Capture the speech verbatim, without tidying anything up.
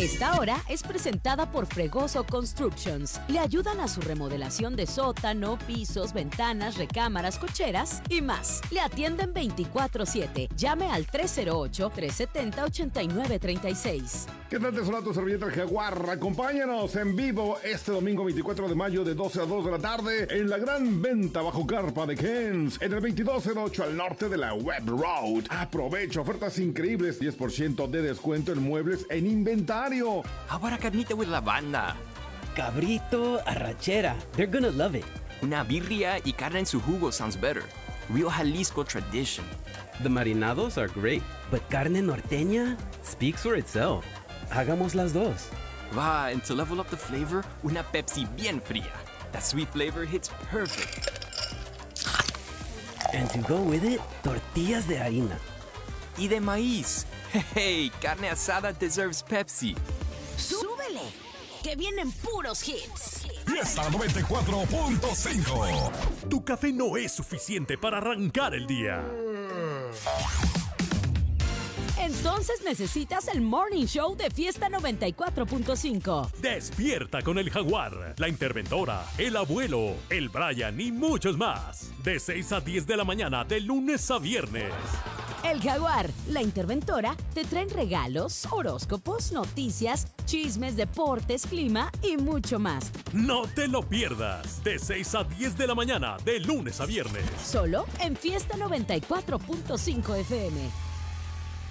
Esta hora es presentada por Fregoso Constructions. Le ayudan a su remodelación de sótano, pisos, ventanas, recámaras, cocheras y más. Le atienden veinticuatro siete. Llame al tres cero ocho, tres siete cero, ocho nueve tres seis. ¿Qué tal? Te saluda tu servilleta el Jaguar. Acompáñanos en vivo este domingo veinticuatro de mayo de doce a dos de la tarde en la gran venta bajo carpa de Kens en el veintidós cero ocho al norte de la Web Road. Aprovecha ofertas increíbles, diez por ciento de descuento en muebles en inventario. Ahora carnita with la banda. Cabrito, arrachera. They're gonna love it. Una birria y carne en su jugo sounds better. Real Jalisco tradition. The marinados are great, but carne norteña speaks for itself. Hagamos las dos. Va, and to level up the flavor, una Pepsi bien fría. That sweet flavor hits perfect. And to go with it, tortillas de harina. Y de maíz. Hey, carne asada deserves Pepsi. ¡Súbele! Que vienen puros hits. Fiesta noventa y cuatro punto cinco. Tu café no es suficiente para arrancar el día. Entonces necesitas el Morning Show de Fiesta noventa y cuatro punto cinco. Despierta con el Jaguar, la interventora, el abuelo, el Brian y muchos más. De seis a diez de la mañana, de lunes a viernes. El Jaguar, la interventora, te traen regalos, horóscopos, noticias, chismes, deportes, clima y mucho más. No te lo pierdas. De seis a diez de la mañana, de lunes a viernes. Solo en Fiesta noventa y cuatro punto cinco F M.